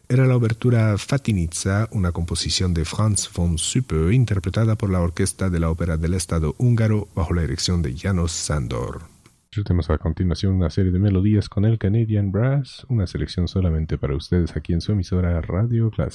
Era la obertura Fatinitsa, una composición de Franz von Süppe, interpretada por la orquesta de la Ópera del Estado húngaro bajo la dirección de János Sándor. Tenemos a continuación una serie de melodías con el Canadian Brass, una selección solamente para ustedes aquí en su emisora Radio Clásica.